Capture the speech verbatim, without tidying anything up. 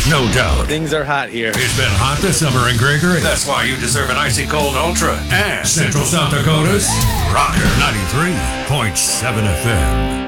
No doubt. Things are hot here. It's been hot this summer in Gregory. That's why you deserve an icy cold Ultra. And Central South Dakota's Rocker ninety-three point seven F M.